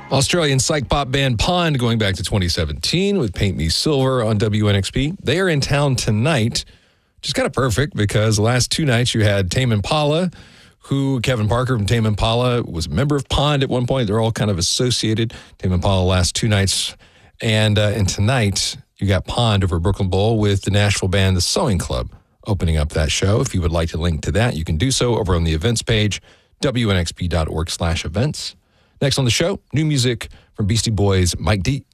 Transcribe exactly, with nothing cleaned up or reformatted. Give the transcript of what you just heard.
Australian psych pop band Pond going back to twenty seventeen with Paint Me Silver on W N X P. They are in town tonight, which is kind of perfect because the last two nights you had Tame Impala, who Kevin Parker from Tame Impala was a member of Pond at one point. They're all kind of associated. Tame Impala last two nights. And, uh, and tonight you got Pond over at Brooklyn Bowl with the Nashville band The Sewing Club opening up that show. If you would like to link to that, you can do so over on the events page, W N X P dot org slash events. Next on the show, new music from Beastie Boys' Mike D.